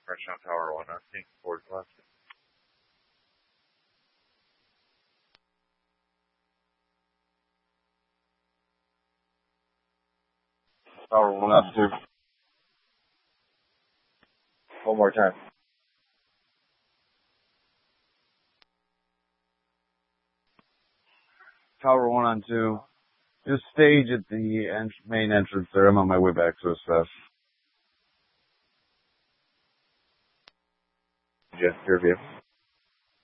fresh on Tower 1. I think Ford left. Tower 1 on 2. One more time. Tower 1 on 2. Just stage at the main entrance there. I'm on my way back to us fast. Yes, your view.